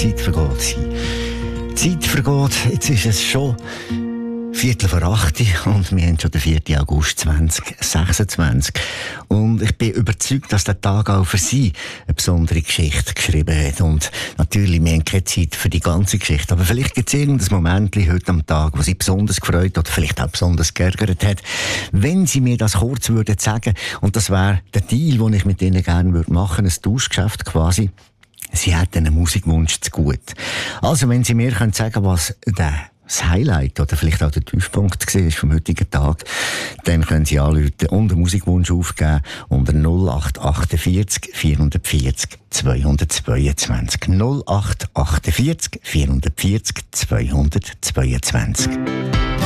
Zeit vergeht. Zeit vergeht, jetzt ist es schon 7:45 und wir haben schon den 4. August 2026. Und ich bin überzeugt, dass der Tag auch für Sie eine besondere Geschichte geschrieben hat. Und natürlich, wir haben keine Zeit für die ganze Geschichte. Aber vielleicht gibt es irgendein Moment heute am Tag, wo Sie besonders gefreut oder vielleicht auch besonders geärgert hat. Wenn Sie mir das kurz würden sagen, und das wäre der Deal, den ich mit Ihnen gerne machen würde, ein Tauschgeschäft quasi. Sie hätten einen Musikwunsch zu gut. Also, wenn Sie mir sagen können, was das Highlight oder vielleicht auch der Tiefpunkt war vom heutigen Tag, dann können Sie anrufen und einen Musikwunsch aufgeben unter 0848 440 222. 0848 440 222.